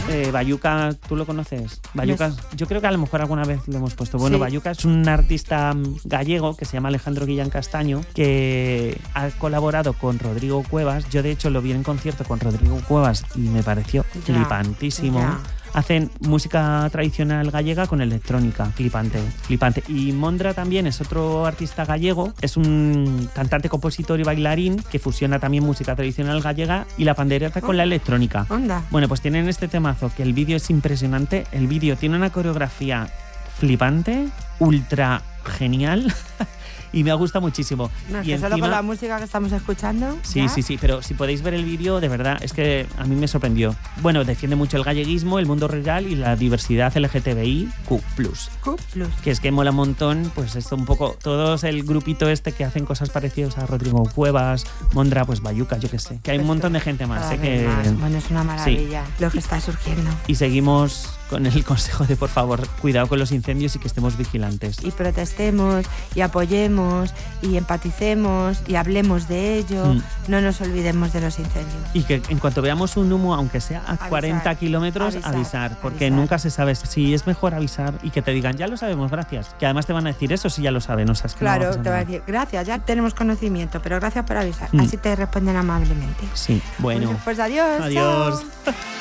Bayuca, ¿tú lo conoces? Bayuca, yo creo que a lo mejor alguna vez lo hemos puesto. Bueno, Sí. Bayuca es un artista gallego que se llama Alejandro Guillán Castaño, que ha colaborado con Rodrigo Cuevas. Yo, de hecho, lo vi en concierto con Rodrigo Cuevas y me pareció flipantísimo. Ya. Hacen música tradicional gallega con electrónica, flipante. Y Mondra también es otro artista gallego, es un cantante, compositor y bailarín que fusiona también música tradicional gallega y la pandereta con la electrónica. Onda. Bueno, pues tienen este temazo, que el vídeo es impresionante. El vídeo tiene una coreografía flipante, ultra genial y me gusta muchísimo. No, es y que solo con la música que estamos escuchando. Sí, ¿ya? sí, pero si podéis ver el vídeo, de verdad, es que a mí me sorprendió. Bueno, defiende mucho el galleguismo, el mundo rural y la diversidad LGTBIQ+. Q+. Que es que mola un montón, pues esto un poco, todos el grupito este que hacen cosas parecidas a Rodrigo Cuevas, Mondra, pues Bayuca, yo qué sé. Que hay un montón de gente más, que... Bueno, es una maravilla lo que está surgiendo. Y seguimos con el consejo de, por favor, cuidado con los incendios y que estemos vigilantes. Y protestemos, y apoyemos, y empaticemos, y hablemos de ello. No nos olvidemos de los incendios. Y que en cuanto veamos un humo, aunque sea a 40 kilómetros, avisar. Porque nunca se sabe. Si es mejor avisar y que te digan, ya lo sabemos, gracias. Que además te van a decir eso si ya lo saben. O sea, es que claro, no te va a decir, gracias, ya tenemos conocimiento, pero gracias por avisar. Así te responden amablemente. Sí, bueno. Pues adiós. Adiós. Chao.